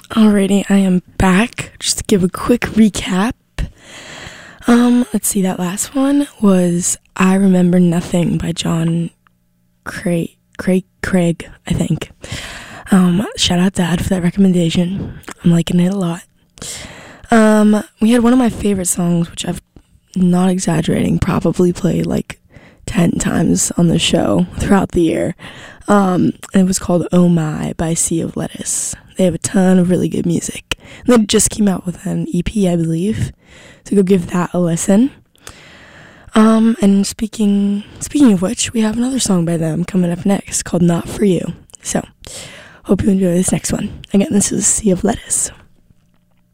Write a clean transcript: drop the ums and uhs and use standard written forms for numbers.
Alrighty, I am back. Just to give a quick recap. Let's see, that last one was I Remember Nothing by John Craig, I think. Shout out Dad for that recommendation. I'm liking it a lot. We had one of my favorite songs, which I've, not exaggerating, probably played like 10 times on the show throughout the year. It was called Oh My by Sea of Lettuce. They have a ton of really good music. And they just came out with an EP, I believe. So go give that a listen. And speaking of which, we have another song by them coming up next called Not For You. So, hope you enjoy this next one. Again, this is Sea of Lettuce.